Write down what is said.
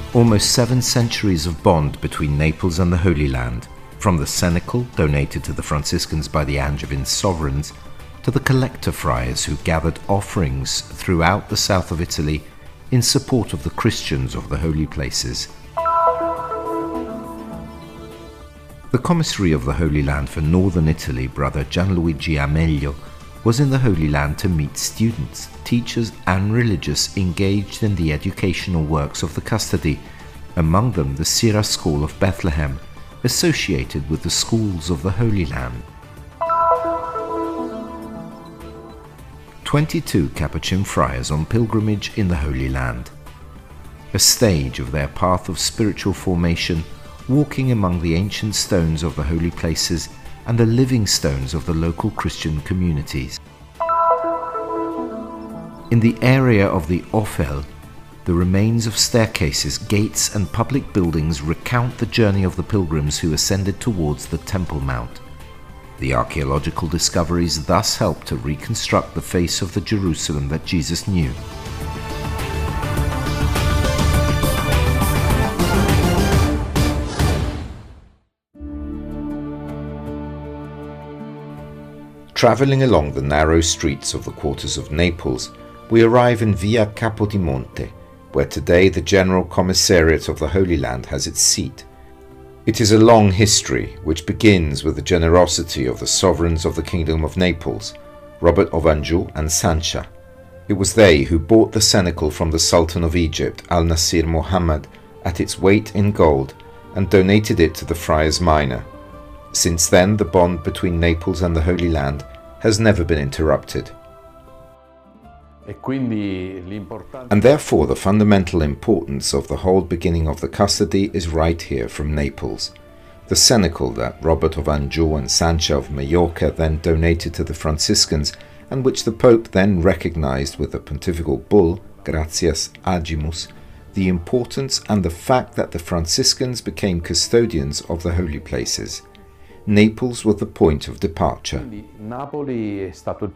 Almost 7 centuries of bond between Naples and the Holy Land, from the cenacle donated to the Franciscans by the Angevin sovereigns, to the collector friars who gathered offerings throughout the south of Italy in support of the Christians of the holy places. The commissary of the Holy Land for northern Italy, Brother Gianluigi Amelio, was in the Holy Land to meet students, teachers and religious engaged in the educational works of the custody, among them the Sira School of Bethlehem, associated with the schools of the Holy Land. 22 Capuchin friars on pilgrimage in the Holy Land. A stage of their path of spiritual formation, walking among the ancient stones of the holy places and the living stones of the local Christian communities. In the area of the Offel, the remains of staircases, gates and public buildings recount the journey of the pilgrims who ascended towards the Temple Mount. The archaeological discoveries thus help to reconstruct the face of the Jerusalem that Jesus knew. Travelling along the narrow streets of the quarters of Naples, we arrive in Via Capodimonte, where today the General Commissariat of the Holy Land has its seat. It is a long history which begins with the generosity of the sovereigns of the Kingdom of Naples, Robert of Anjou and Sancha. It was they who bought the cenacle from the Sultan of Egypt, Al-Nasir Muhammad, at its weight in gold and donated it to the Friars Minor. Since then, the bond between Naples and the Holy Land has never been interrupted. And therefore the fundamental importance of the whole beginning of the custody is right here from Naples. The cenacle that Robert of Anjou and Sancha of Majorca then donated to the Franciscans, and which the Pope then recognized with the pontifical bull, Gratias Agimus, the importance and the fact that the Franciscans became custodians of the holy places. Naples was the point of departure. Napoli è stato il